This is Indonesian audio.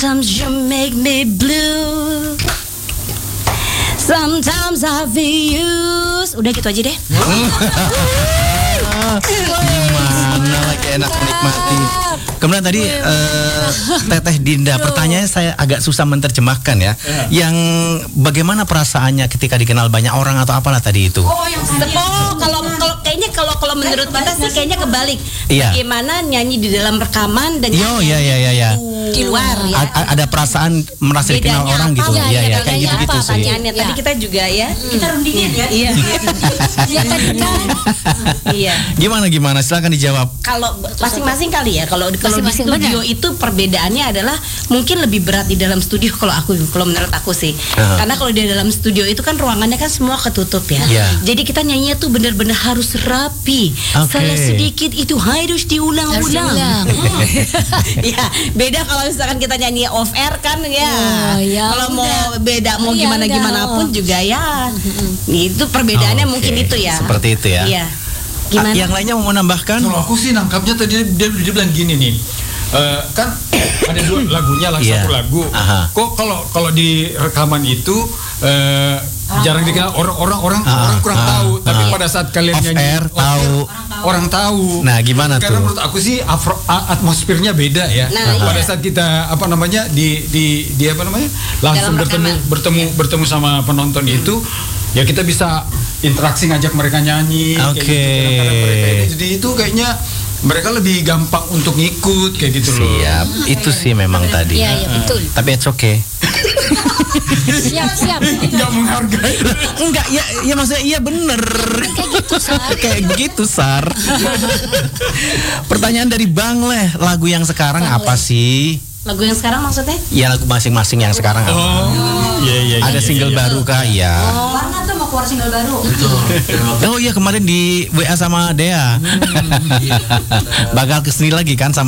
Sometimes you make me blue. Sometimes I feel used. Udah gitu aja deh. Gimana lagi enak menikmati. Kemudian tadi Teteh Dinda, pertanyaannya saya agak susah menerjemahkan ya. Yang bagaimana perasaannya ketika dikenal banyak orang atau apalah tadi itu? Kalau menurut Banda sih kayaknya kebalik. Iya. Bagaimana nyanyi di dalam rekaman dan Yo, ya. di luar ya. Ada perasaan merasa dikenal Bedanya orang apa? gitu. Iya, Iya, ya, kayak bedanya gitu-gitu apa? sih. Pertanyaannya tadi kita juga ya. Kita rundingin ya. Iya. Ya tadi kan. Iya. Gimana? Silakan dijawab. Kalau masing-masing kali ya. Kalau di Masing-masing, studio itu perbedaannya adalah mungkin lebih berat di dalam studio kalau menurut aku sih. Karena kalau di dalam studio itu kan ruangannya kan semua ketutup ya. Iya. Jadi kita nyanyinya tuh benar-benar harus rapi. Oke. Salah sedikit itu harus diulang-ulang. Ya, beda kalau misalkan kita nyanyi off air kan ya. Oh, ya Kalau udah. mau Oh, ya gimana udah. pun juga ya. Itu perbedaannya Oke, mungkin itu ya. seperti itu ya. Iya. Gimana? Yang lainnya mau menambahkan? Kalau aku sih nangkapnya tadi dia bilang gini nih. Kan ada dua lagunya lah, Iya. satu lagu. Aha. Kok kalau di rekaman itu jarang dikenal orang kurang tahu, tapi pada saat kalian Off nyanyi air tahu. orang tahu. Nah, gimana Karena tuh? menurut aku sih atmosfernya beda ya. Nah, pada iya. saat kita di apa namanya langsung Dalam bertemu sama penonton itu, ya kita bisa interaksi, ngajak mereka nyanyi. Kayak Oke. gitu. Kadang-kadang mereka ini, jadi itu kayaknya mereka lebih gampang untuk ngikut kayak gitu loh. Siap, itu sih memang tadi. Iya, betul. Tapi it's okay. Siap. Nggak menghargai. Enggak, ya maksudnya iya bener. Kayak gitu, Sar. Kayak begitu, Sar. Pertanyaan dari Bang Leh, lagu yang sekarang apa sih? Lagu yang sekarang maksudnya? Ya lagu masing-masing yang sekarang apa? Iya. Ada single baru kah? Iya. Warna tuh mau keluar single baru. Oh iya, kemarin di WA sama Dea. Bakal kesini lagi kan sama